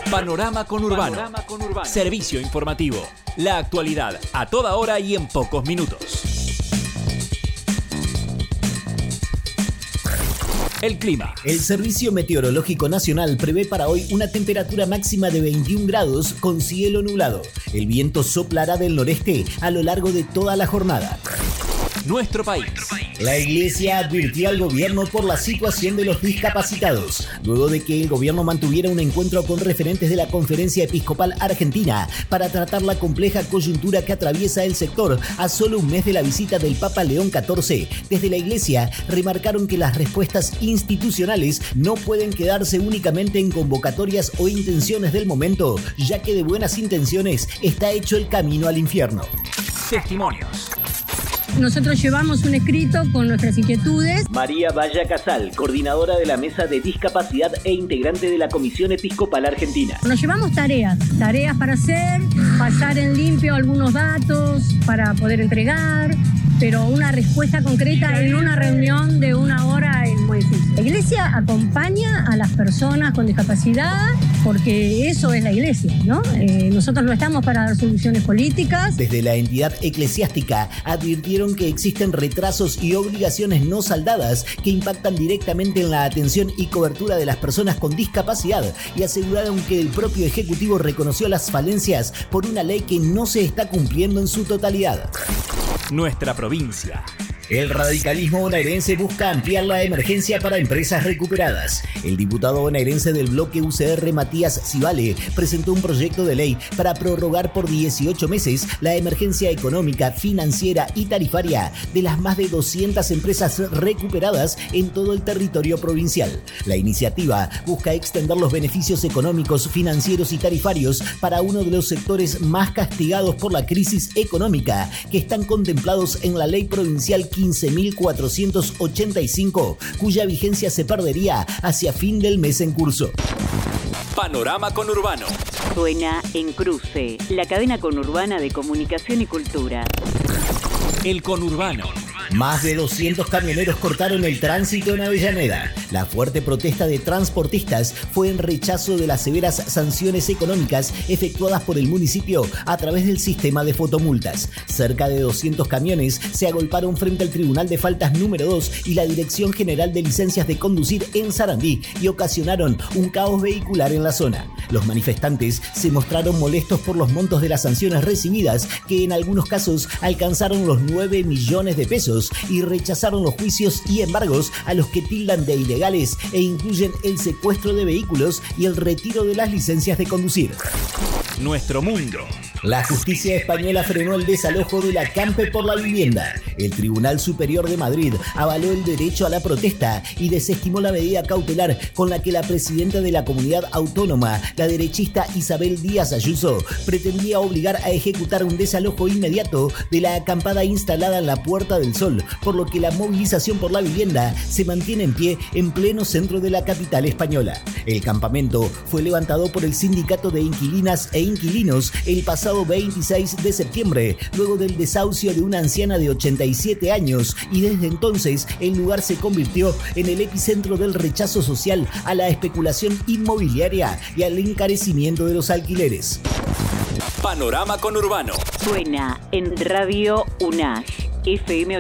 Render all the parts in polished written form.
Panorama Conurbano. Servicio informativo. La actualidad a toda hora y en pocos minutos. El clima. El Servicio Meteorológico Nacional prevé para hoy una temperatura máxima de 21 grados con cielo nublado. El viento soplará del noreste a lo largo de toda la jornada. Nuestro país. La Iglesia advirtió al gobierno por la situación de los discapacitados, luego de que el gobierno mantuviera un encuentro con referentes de la Conferencia Episcopal Argentina para tratar la compleja coyuntura que atraviesa el sector a solo un mes de la visita del Papa León XIV. Desde la Iglesia remarcaron que las respuestas institucionales no pueden quedarse únicamente en convocatorias o intenciones del momento, ya que de buenas intenciones está hecho el camino al infierno. Testimonios. Nosotros llevamos un escrito con nuestras inquietudes. María Valla Casal, coordinadora de la Mesa de Discapacidad e integrante de la Comisión Episcopal Argentina. Nos llevamos tareas para hacer, pasar en limpio algunos datos para poder entregar, pero una respuesta concreta en una reunión de una hora es muy difícil. La Iglesia acompaña a las personas con discapacidad porque eso es la Iglesia, ¿no? Nosotros no estamos para dar soluciones políticas. Desde la entidad eclesiástica advirtieron que existen retrasos y obligaciones no saldadas que impactan directamente en la atención y cobertura de las personas con discapacidad y aseguraron que el propio Ejecutivo reconoció las falencias por una ley que no se está cumpliendo en su totalidad. Nuestra provincia. El radicalismo bonaerense busca ampliar la emergencia para empresas recuperadas. El diputado bonaerense del bloque UCR, Matías Civale, presentó un proyecto de ley para prorrogar por 18 meses la emergencia económica, financiera y tarifaria de las más de 200 empresas recuperadas en todo el territorio provincial. La iniciativa busca extender los beneficios económicos, financieros y tarifarios para uno de los sectores más castigados por la crisis económica que están contemplados en la Ley Provincial 15.485, cuya vigencia se perdería hacia fin del mes en curso. Panorama Conurbano. Suena en Cruce, la cadena conurbana de comunicación y cultura. El Conurbano. Más de 200 camioneros cortaron el tránsito en Avellaneda. La fuerte protesta de transportistas fue en rechazo de las severas sanciones económicas efectuadas por el municipio a través del sistema de fotomultas. Cerca de 200 camiones se agolparon frente al Tribunal de Faltas número 2 y la Dirección General de Licencias de Conducir en Sarandí y ocasionaron un caos vehicular en la zona. Los manifestantes se mostraron molestos por los montos de las sanciones recibidas, que en algunos casos alcanzaron los 9 millones de pesos, y rechazaron los juicios y embargos a los que tildan de ilegales e incluyen el secuestro de vehículos y el retiro de las licencias de conducir. Nuestro mundo. La justicia española frenó el desalojo de la Campe por la vivienda. El Tribunal Superior de Madrid avaló el derecho a la protesta y desestimó la medida cautelar con la que la presidenta de la comunidad autónoma, la derechista Isabel Díaz Ayuso, pretendía obligar a ejecutar un desalojo inmediato de la acampada instalada en la Puerta del Sol, por lo que la movilización por la vivienda se mantiene en pie en pleno centro de la capital española. El campamento fue levantado por el Sindicato de Inquilinas e Inquilinos el pasado 26 de septiembre, luego del desahucio de una anciana de 87 años, y desde entonces el lugar se convirtió en el epicentro del rechazo social a la especulación inmobiliaria y al encarecimiento de los alquileres. Panorama Conurbano. Suena en Radio UNAG, FM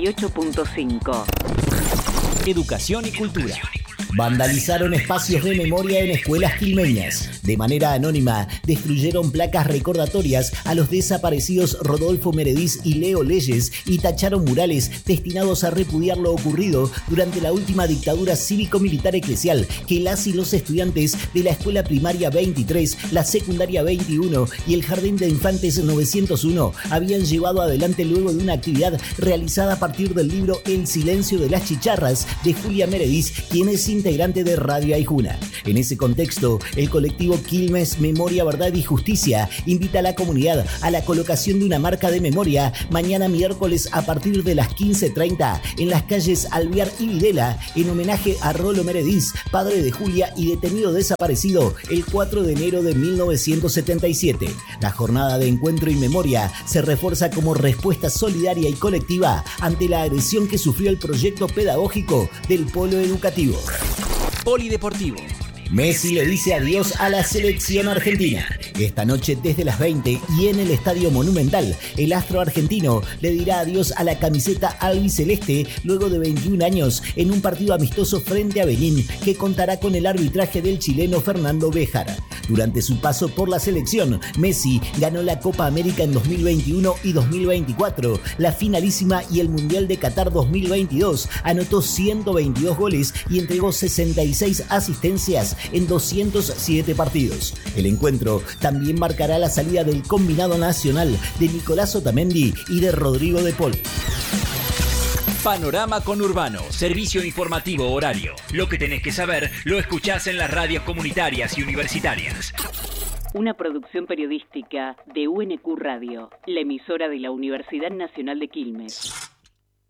88.5. Educación y cultura. Vandalizaron espacios de memoria en escuelas quilmeñas. De manera anónima, destruyeron placas recordatorias a los desaparecidos Rodolfo Merediz y Leo Leyes y tacharon murales destinados a repudiar lo ocurrido durante la última dictadura cívico-militar eclesial que las y los estudiantes de la Escuela Primaria 23, la Secundaria 21 y el Jardín de Infantes 901 habían llevado adelante luego de una actividad realizada a partir del libro El silencio de las chicharras de Julia Merediz, quien es integrante de Radio Aijuna. En ese contexto, el colectivo Quilmes Memoria, Verdad y Justicia invita a la comunidad a la colocación de una marca de memoria mañana miércoles a partir de las 15:30 en las calles Alvear y Videla, en homenaje a Rolo Merediz, padre de Julia y detenido desaparecido el 4 de enero de 1977. La jornada de encuentro y memoria se refuerza como respuesta solidaria y colectiva ante la agresión que sufrió el proyecto pedagógico del Polo Educativo. Polideportivo. Messi le dice adiós a la selección argentina. Esta noche desde las 20 y en el Estadio Monumental, el astro argentino le dirá adiós a la camiseta albiceleste luego de 21 años en un partido amistoso frente a Benín que contará con el arbitraje del chileno Fernando Béjara. Durante su paso por la selección, Messi ganó la Copa América en 2021 y 2024, la finalísima y el Mundial de Qatar 2022. Anotó 122 goles y entregó 66 asistencias en 207 partidos. El encuentro también marcará la salida del combinado nacional de Nicolás Otamendi y de Rodrigo de Paul. Panorama Conurbano, servicio informativo horario. Lo que tenés que saber lo escuchás en las radios comunitarias y universitarias. Una producción periodística de UNQ Radio, la emisora de la Universidad Nacional de Quilmes.